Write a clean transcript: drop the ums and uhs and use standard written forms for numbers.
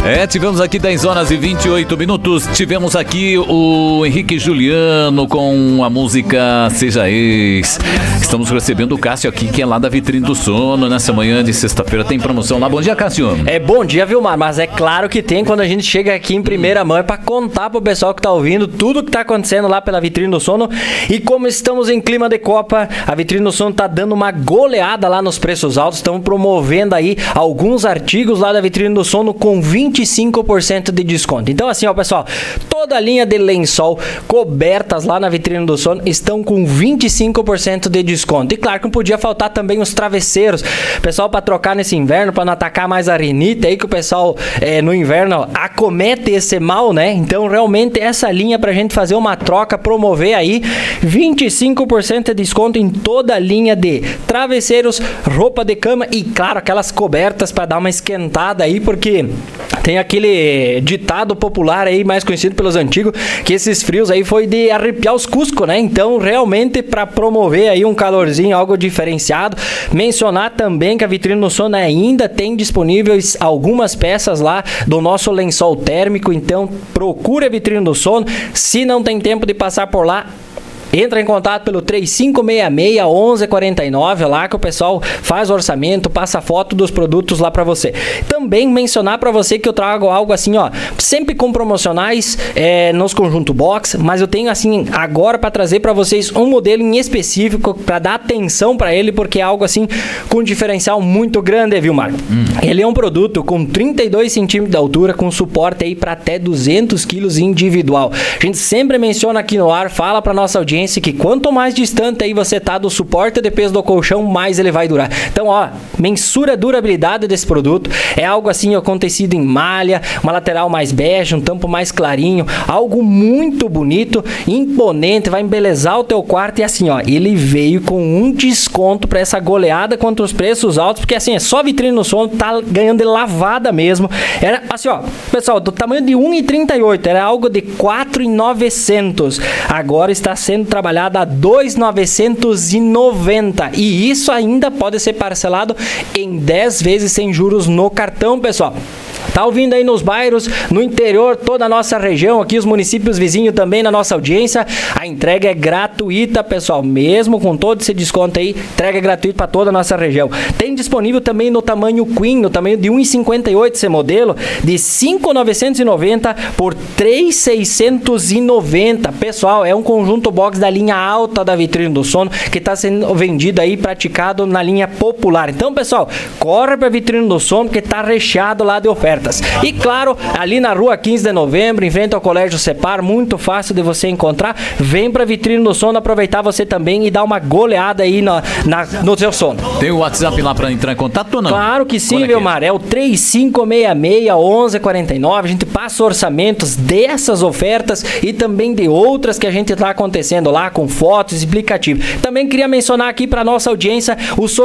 Tivemos aqui 10 horas e 28 minutos. Tivemos aqui o Henrique Juliano com a música Seja Ex. Estamos recebendo o Cássio aqui, que é lá da Vitrine do Sono. Nessa manhã de sexta-feira tem promoção lá. Bom dia, Cássio. Bom dia, Vilmar, mas é claro que tem quando a gente chega aqui em primeira mão. É pra contar pro pessoal que tá ouvindo tudo que tá acontecendo lá pela Vitrine do Sono. E como estamos em clima de Copa, a Vitrine do Sono tá dando uma goleada lá nos preços altos. Estamos promovendo aí alguns artigos lá da Vitrine do Sono com 25% de desconto. Então assim, ó, pessoal, toda a linha de lençol cobertas lá na Vitrine do Sono estão com 25% de desconto. E claro que não podia faltar também os travesseiros. Pessoal, para trocar nesse inverno, para não atacar mais a rinite aí que o pessoal no inverno acomete esse mal, né? Então realmente essa linha pra gente fazer uma troca, promover aí 25% de desconto em toda a linha de travesseiros, roupa de cama e claro, aquelas cobertas para dar uma esquentada aí, porque tem aquele ditado popular aí, mais conhecido pelos antigos, que esses frios aí foi de arrepiar os cuscos, né? Então, realmente, para promover aí um calorzinho, algo diferenciado, mencionar também que a Vitrine do Sono ainda tem disponíveis algumas peças lá do nosso lençol térmico, então procure a Vitrine do Sono. Se não tem tempo de passar por lá, entra em contato pelo 3566-1149 lá que o pessoal faz orçamento, passa foto dos produtos lá pra você. Também mencionar pra você que eu trago algo assim, ó, sempre com promocionais nos conjunto box, mas eu tenho assim agora pra trazer pra vocês um modelo em específico pra dar atenção pra ele, porque é algo assim com diferencial muito grande, viu, Marco? Ele é um produto com 32 centímetros de altura, com suporte aí pra até 200 quilos individual. A gente sempre menciona aqui no ar, fala pra nossa audiência que quanto mais distante aí você tá do suporte de peso do colchão, mais ele vai durar. Então, ó, mensura a durabilidade desse produto. É algo assim, ó, acontecido em malha, uma lateral mais bege, um tampo mais clarinho, algo muito bonito, imponente, vai embelezar o teu quarto. E assim, ó, ele veio com um desconto para essa goleada contra os preços altos, porque assim, é só Vitrine do Sono, tá ganhando de lavada mesmo. Era assim, ó, pessoal, do tamanho de 1,38, era algo de 4,900. Agora está sendo trabalhada a 2,990 e isso ainda pode ser parcelado em 10 vezes sem juros no cartão, pessoal. Tá ouvindo aí nos bairros, no interior, toda a nossa região, aqui os municípios vizinhos também na nossa audiência, a entrega é gratuita, pessoal, mesmo com todo esse desconto aí, entrega é gratuita para toda a nossa região. Tem disponível também no tamanho Queen, no tamanho de 1,58 esse modelo, de 5,990 por 3,690. Pessoal, é um conjunto box da linha alta da Vitrine do Sono, que está sendo vendido aí, praticado na linha popular. Então, pessoal, corre para a Vitrine do Sono, porque tá recheado lá de ofertas. E claro, ali na rua 15 de novembro, em frente ao Colégio Separ, muito fácil de você encontrar. Vem pra Vitrine do Sono, aproveitar você também e dar uma goleada aí no seu sono. Tem o WhatsApp lá pra entrar em contato ou não? Claro que sim, Vilmar. É o 3566-1149. A gente passa orçamentos dessas ofertas e também de outras que a gente tá acontecendo lá, com fotos explicativas. Também queria mencionar aqui pra nossa audiência o